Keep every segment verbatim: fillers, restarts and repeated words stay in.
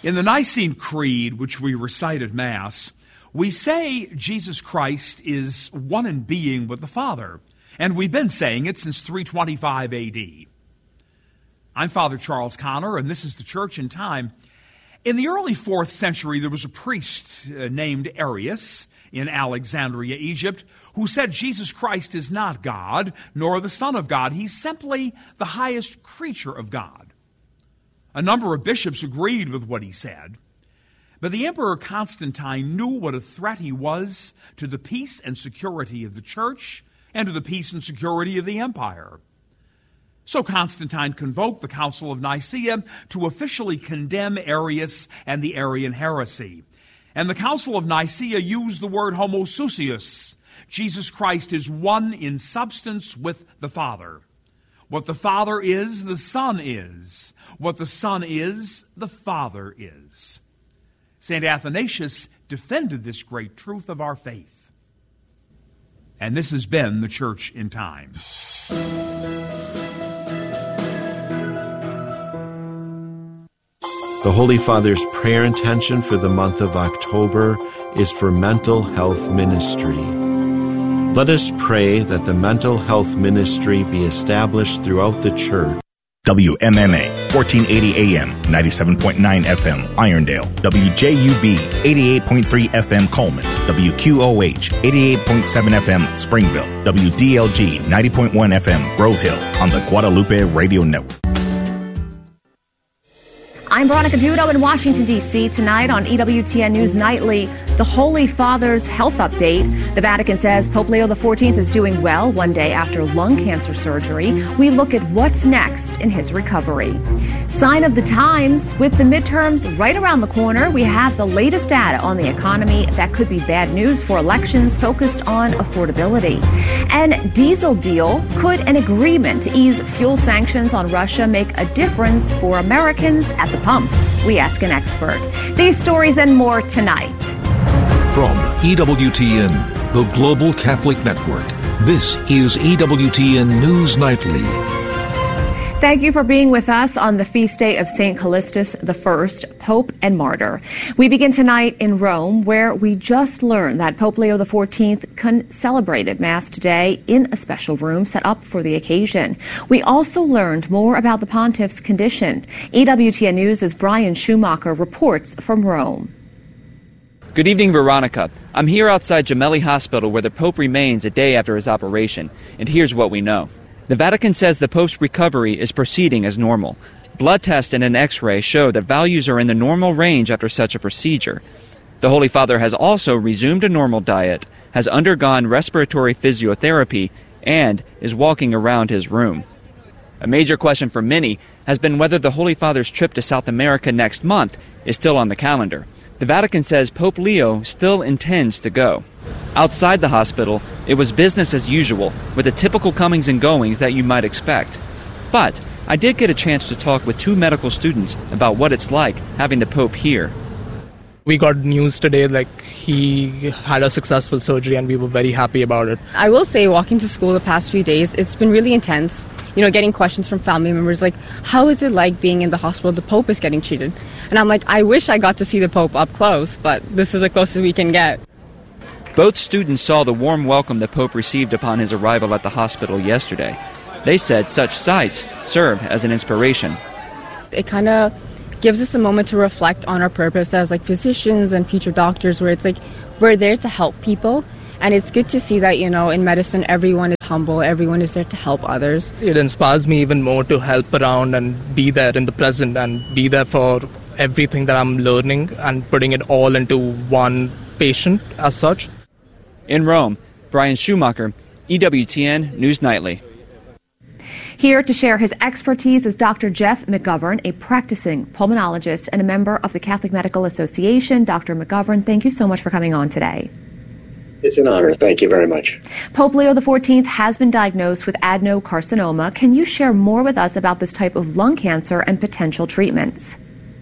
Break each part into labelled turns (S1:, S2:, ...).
S1: In the Nicene Creed, which we recite at Mass, we say Jesus Christ is one in being with the Father, and we've been saying it since three twenty-five A D. I'm Father Charles Connor, and this is the Church in Time. In the early fourth century, there was a priest uh, named Arius in Alexandria, Egypt, who said Jesus Christ is not God, nor the Son of God. He's simply the highest creature of God. A number of bishops agreed with what he said, but the Emperor Constantine knew what a threat he was to the peace and security of the Church and to the peace and security of the empire. So Constantine convoked the Council of Nicaea to officially condemn Arius and the Arian heresy. And the Council of Nicaea used the word homousios. Jesus Christ is one in substance with the Father. What the Father is, the Son is. What the Son is, the Father is. Saint Athanasius defended this great truth of our faith. And this has been the Church in Time.
S2: The Holy Father's prayer intention for the month of October is for mental health ministry. Let us pray that the mental health ministry be established throughout the Church.
S3: W M M A, fourteen eighty A M, ninety-seven point nine F M, Irondale. W J U V, eighty-eight point three F M, Coleman. W Q O H, eighty-eight point seven F M, Springville. W D L G, ninety point one F M, Grove Hill, on the Guadalupe Radio Network.
S4: I'm Veronica Dudo in Washington, D C Tonight on E W T N News Nightly, the Holy Father's health update. The Vatican says Pope Leo the fourteenth is doing well one day after lung cancer surgery. We look at what's next in his recovery. Sign of the times, with the midterms right around the corner, we have the latest data on the economy that could be bad news for elections focused on affordability. And diesel deal, could an agreement to ease fuel sanctions on Russia make a difference for Americans at the pump? We ask an expert. These stories and more tonight.
S5: From E W T N, the Global Catholic Network, this is E W T N News Nightly.
S4: Thank you for being with us on the feast day of Saint Callistus the First, Pope and Martyr. We begin tonight in Rome, where we just learned that Pope Leo the fourteenth con- celebrated Mass today in a special room set up for the occasion. We also learned more about the pontiff's condition. E W T N News' Brian Schumacher reports from Rome.
S6: Good evening, Veronica. I'm here outside Gemelli Hospital where the Pope remains a day after his operation, and here's what we know. The Vatican says the Pope's recovery is proceeding as normal. Blood tests and an X-ray show that values are in the normal range after such a procedure. The Holy Father has also resumed a normal diet, has undergone respiratory physiotherapy, and is walking around his room. A major question for many has been whether the Holy Father's trip to South America next month is still on the calendar. The Vatican says Pope Leo still intends to go. Outside the hospital, it was business as usual, with the typical comings and goings that you might expect. But I did get a chance to talk with two medical students about what it's like having the Pope here.
S7: We got news today like he had a successful surgery and we were very happy about it.
S8: I will say walking to school the past few days, it's been really intense. You know, getting questions from family members like, how is it like being in the hospital the Pope is getting treated? And I'm like, I wish I got to see the Pope up close, but this is as close as we can get.
S6: Both students saw the warm welcome the Pope received upon his arrival at the hospital yesterday. They said such sights serve as an inspiration.
S8: It kind of gives us a moment to reflect on our purpose as like physicians and future doctors, where it's like we're there to help people. And it's good to see that, you know, in medicine, everyone is humble, everyone is there to help others.
S7: It inspires me even more to help around and be there in the present and be there for everything that I'm learning and putting it all into one patient as such.
S6: In Rome, Brian Schumacher, E W T N News Nightly.
S4: Here to share his expertise is Doctor Jeff McGovern, a practicing pulmonologist and a member of the Catholic Medical Association. Doctor McGovern, thank you so much for coming on today.
S9: It's an honor. Thank you very much.
S4: Pope Leo the fourteenth has been diagnosed with adenocarcinoma. Can you share more with us about this type of lung cancer and potential treatments?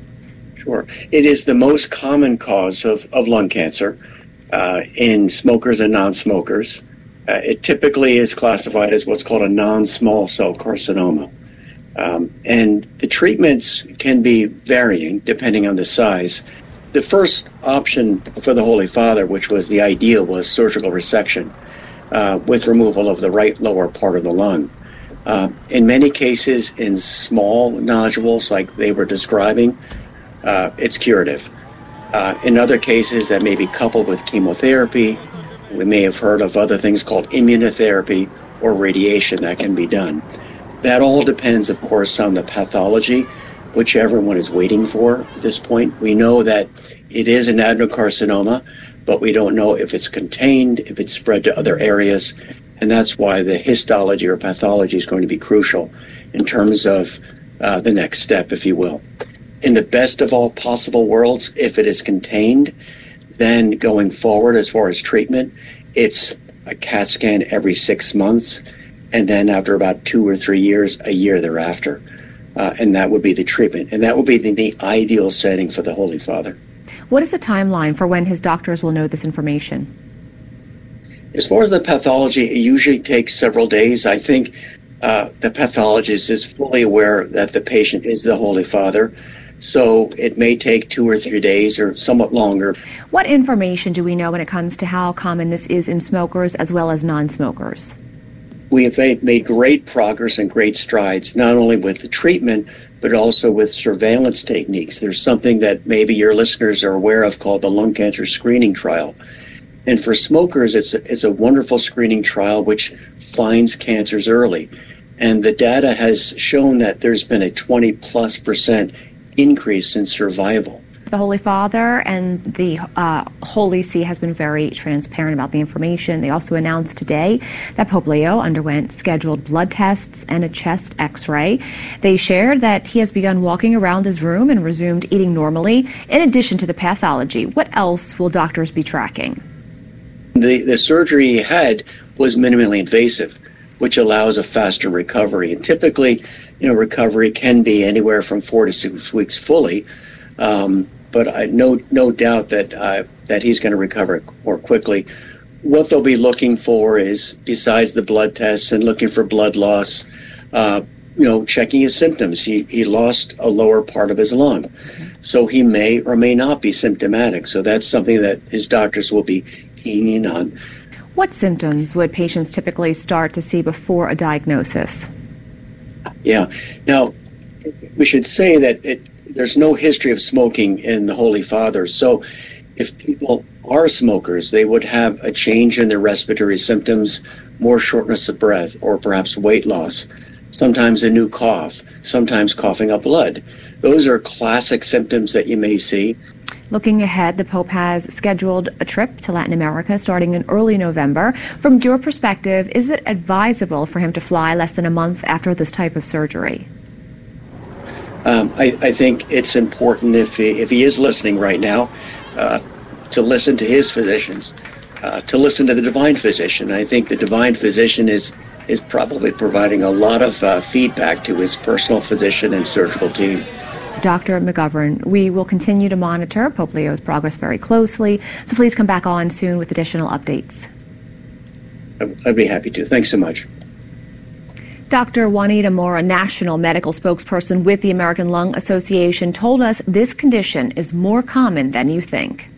S9: Sure. It is the most common cause of, of lung cancer uh, in smokers and non-smokers. Uh, it typically is classified as what's called a non-small cell carcinoma. Um, and the treatments can be varying depending on the size. The first option for the Holy Father, which was the ideal, was surgical resection uh, with removal of the right lower part of the lung. Uh, in many cases, in small nodules like they were describing, uh, it's curative. Uh, in other cases, that may be coupled with chemotherapy. We may have heard of other things called immunotherapy or radiation that can be done. That all depends, of course, on the pathology, which everyone is waiting for at this point. We know that it is an adenocarcinoma, but we don't know if it's contained, if it's spread to other areas, and that's why the histology or pathology is going to be crucial in terms of uh, the next step, if you will. In the best of all possible worlds, if it is contained, then going forward as far as treatment, it's a CAT scan every six months, and then after about two or three years, a year thereafter. Uh, and that would be the treatment. And that would be the, the ideal setting for the Holy Father.
S4: What is the timeline for when his doctors will know this information?
S9: As far as the pathology, it usually takes several days. I think uh, the pathologist is fully aware that the patient is the Holy Father, so it may take two or three days or somewhat longer.
S4: What information do we know when it comes to how common this is in smokers as well as non-smokers?
S9: We have made great progress and great strides, not only with the treatment, but also with surveillance techniques. There's something that maybe your listeners are aware of called the lung cancer screening trial. And for smokers, it's a, it's a wonderful screening trial which finds cancers early. And the data has shown that there's been a twenty plus percent increase in survival.
S4: The Holy Father and the uh, Holy See has been very transparent about the information. They also announced today that Pope Leo underwent scheduled blood tests and a chest x-ray. They shared that he has begun walking around his room and resumed eating normally. In addition to the pathology, what else will doctors be tracking?
S9: The, the surgery he had was minimally invasive, which allows a faster recovery. And typically, you know, recovery can be anywhere from four to six weeks fully. Um, but I no no doubt that uh, that he's going to recover more quickly. What they'll be looking for is, besides the blood tests and looking for blood loss, uh, you know, checking his symptoms. He he lost a lower part of his lung, so he may or may not be symptomatic. So that's something that his doctors will be keying in on.
S4: What symptoms would patients typically start to see before a diagnosis?
S9: Yeah. Now, we should say that it. There's no history of smoking in the Holy Father. So if people are smokers, they would have a change in their respiratory symptoms, more shortness of breath, or perhaps weight loss, sometimes a new cough, sometimes coughing up blood. Those are classic symptoms that you may see.
S4: Looking ahead, the Pope has scheduled a trip to Latin America starting in early November. From your perspective, is it advisable for him to fly less than a month after this type of surgery?
S9: Um, I, I think it's important, if he, if he is listening right now, uh, to listen to his physicians, uh, to listen to the divine physician. I think the divine physician is is probably providing a lot of uh, feedback to his personal physician and surgical team.
S4: Doctor McGovern, we will continue to monitor Pope Leo's progress very closely, so please come back on soon with additional updates.
S9: I'd be happy to. Thanks so much.
S4: Doctor Juanita Mora, national medical spokesperson with the American Lung Association, told us this condition is more common than you think.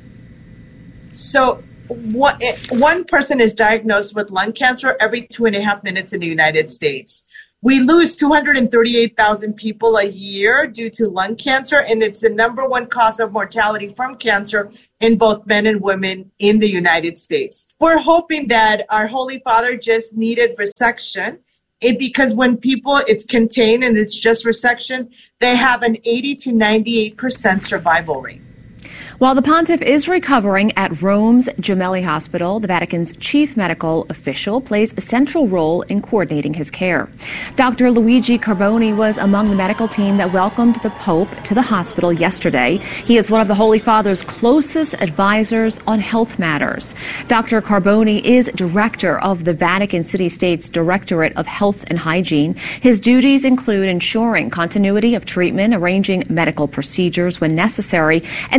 S10: So one, one person is diagnosed with lung cancer every two and a half minutes in the United States. We lose two hundred thirty-eight thousand people a year due to lung cancer, and it's the number one cause of mortality from cancer in both men and women in the United States. We're hoping that our Holy Father just needed resection. It, because when people, it's contained and it's just resection, they have an eighty to ninety-eight percent survival rate.
S4: While the pontiff is recovering at Rome's Gemelli Hospital, the Vatican's chief medical official plays a central role in coordinating his care. Doctor Luigi Carboni was among the medical team that welcomed the Pope to the hospital yesterday. He is one of the Holy Father's closest advisors on health matters. Doctor Carboni is director of the Vatican City-State's Directorate of Health and Hygiene. His duties include ensuring continuity of treatment, arranging medical procedures when necessary, and coordinating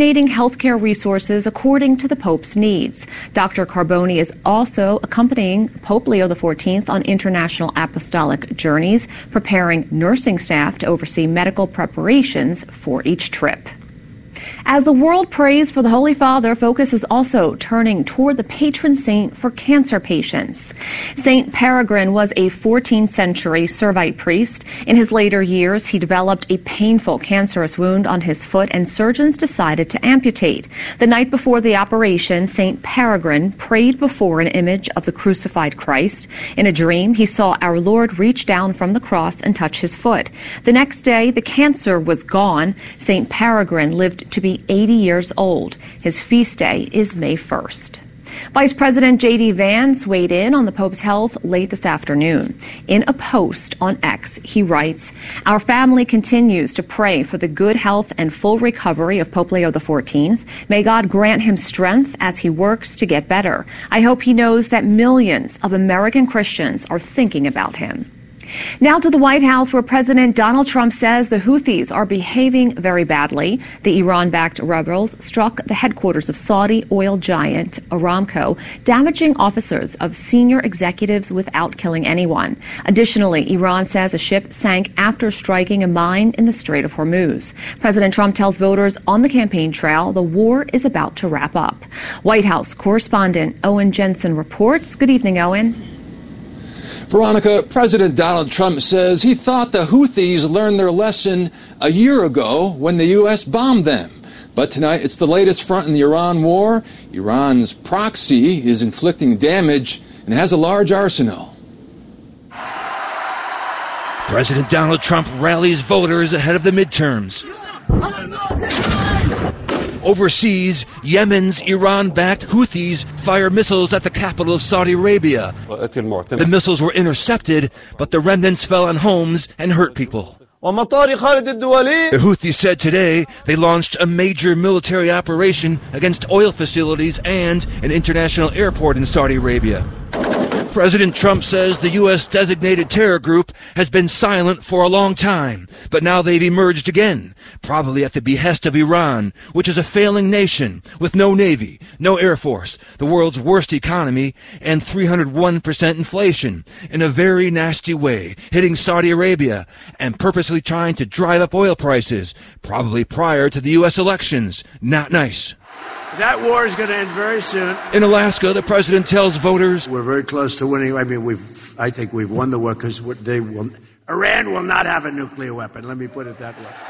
S4: coordinating healthcare resources according to the Pope's needs. Doctor Carboni is also accompanying Pope Leo the fourteenth on international apostolic journeys, preparing nursing staff to oversee medical preparations for each trip. As the world prays for the Holy Father, focus is also turning toward the patron saint for cancer patients. Saint Peregrine was a fourteenth century Servite priest. In his later years, he developed a painful cancerous wound on his foot, and surgeons decided to amputate. The night before the operation, Saint Peregrine prayed before an image of the crucified Christ. In a dream, he saw our Lord reach down from the cross and touch his foot. The next day, the cancer was gone. Saint Peregrine lived to be eighty years old. His feast day is May first. Vice President J D Vance weighed in on the Pope's health late this afternoon. In a post on X, he writes, "Our family continues to pray for the good health and full recovery of Pope Leo the fourteenth. May God grant him strength as he works to get better. I hope he knows that millions of American Christians are thinking about him." Now to the White House, where President Donald Trump says the Houthis are behaving very badly. The Iran-backed rebels struck the headquarters of Saudi oil giant Aramco, damaging officers of senior executives without killing anyone. Additionally, Iran says a ship sank after striking a mine in the Strait of Hormuz. President Trump tells voters on the campaign trail the war is about to wrap up. White House correspondent Owen Jensen reports. Good evening, Owen.
S11: Veronica, President Donald Trump says he thought the Houthis learned their lesson a year ago when the U S bombed them. But tonight, it's the latest front in the Iran war. Iran's proxy is inflicting damage and has a large arsenal.
S12: President Donald Trump rallies voters ahead of the midterms. Overseas, Yemen's Iran-backed Houthis fire missiles at the capital of Saudi Arabia. The missiles were intercepted, but the remnants fell on homes and hurt people. The Houthis said today they launched a major military operation against oil facilities and an international airport in Saudi Arabia. President Trump says the U S designated terror group has been silent for a long time, but now they've emerged again, probably at the behest of Iran, which is a failing nation with no navy, no air force, the world's worst economy, and three hundred one percent inflation in a very nasty way, hitting Saudi Arabia and purposely trying to drive up oil prices, probably prior to the U S elections. Not nice.
S13: That war is going to end very soon.
S12: In Alaska, the president tells voters,
S13: we're very close to winning. I mean, we've, I think we've won the war because they will, Iran will not have a nuclear weapon. Let me put it that way.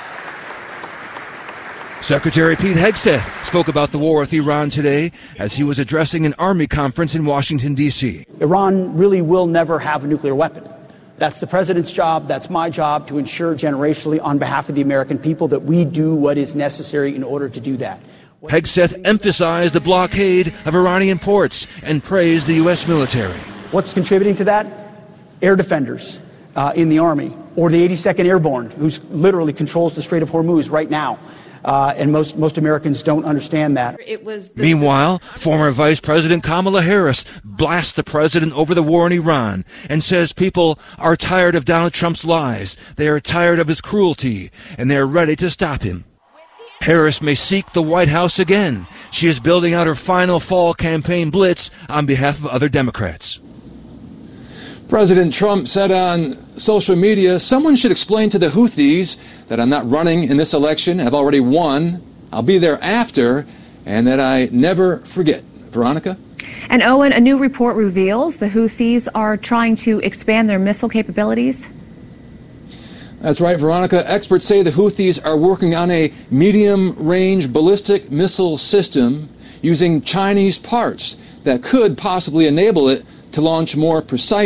S12: Secretary Pete Hegseth spoke about the war with Iran today as he was addressing an Army conference in Washington, D C
S14: Iran really will never have a nuclear weapon. That's the president's job. That's my job to ensure generationally on behalf of the American people that we do what is necessary in order to do that.
S12: Hegseth emphasized the blockade of Iranian ports and praised the U S military.
S14: What's contributing to that? Air defenders uh, in the Army, or the eighty-second Airborne, who literally controls the Strait of Hormuz right now. Uh, and most, most Americans don't understand that.
S12: It was the- Meanwhile, former Vice President Kamala Harris blasts the president over the war in Iran and says people are tired of Donald Trump's lies, they are tired of his cruelty, and they are ready to stop him. Harris may seek the White House again. She is building out her final fall campaign blitz on behalf of other Democrats.
S11: President Trump said on social media, someone should explain to the Houthis that I'm not running in this election, I've already won, I'll be there after, and that I never forget. Veronica?
S4: And Owen, a new report reveals the Houthis are trying to expand their missile capabilities.
S11: That's right, Veronica. Experts say the Houthis are working on a medium-range ballistic missile system using Chinese parts that could possibly enable it to launch more precise